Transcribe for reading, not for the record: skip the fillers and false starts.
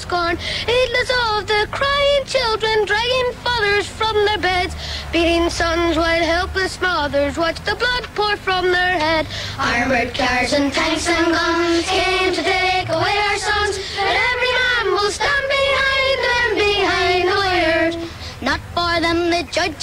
scorn, heedless of the crying children, dragging fathers from their beds, beating sons while helpless mothers watch the blood pour from their head. Armored cars and tanks and guns came to take away our sons, but every man will stand behind them, behind the wires. Not for them the judge